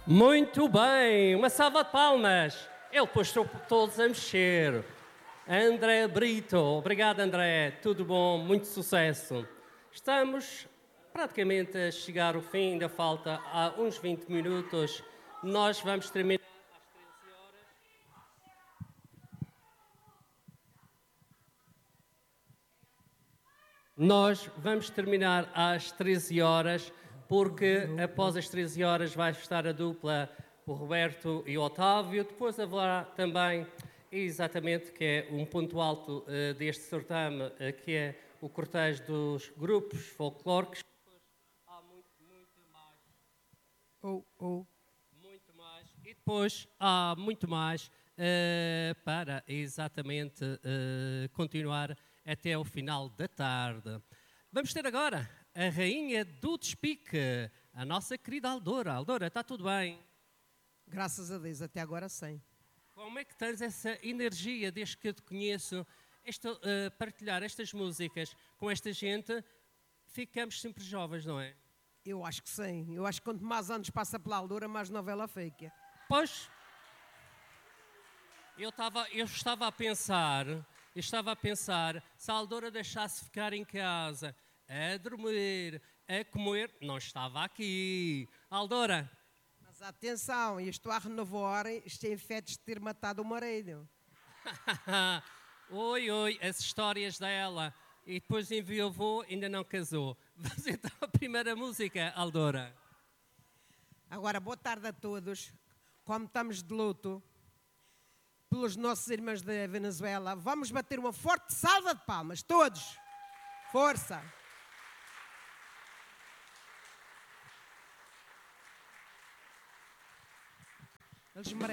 Muito bem, uma salva de palmas. Ele pôs todos a mexer. André Brito, obrigado André, tudo bom, muito sucesso. Estamos praticamente a chegar ao fim, ainda falta uns 20 minutos. Nós vamos terminar às 13 horas. Nós vamos terminar às 13 horas, porque após as 13 horas vai estar a dupla o Roberto e o Otávio. Depois haverá também, exatamente, que é um ponto alto deste certame, que é o cortejo dos grupos folclóricos. Depois há muito mais. Muito mais. E depois há muito mais para exatamente continuar até o final da tarde. Vamos ter agora a rainha do despique, a nossa querida Aldora. Aldora, está tudo bem? Graças a Deus, até agora sim. Como é que tens essa energia desde que eu te conheço? Partilhar estas músicas com esta gente, ficamos sempre jovens, não é? Eu acho que sim. Eu acho que quanto mais anos passa pela Aldora, mais novela fica. Pois, eu estava a pensar, se a Aldora deixasse ficar em casa, a dormir, a comer, não estava aqui. Aldora. Mas atenção, eu estou a renovar este efeito de ter matado o marido. Oi, as histórias dela. E depois enviou, ainda não casou. Vamos então a primeira música, Aldora. Agora, boa tarde a todos. Como estamos de luto pelos nossos irmãos da Venezuela, vamos bater uma forte salva de palmas, todos. Força! Eles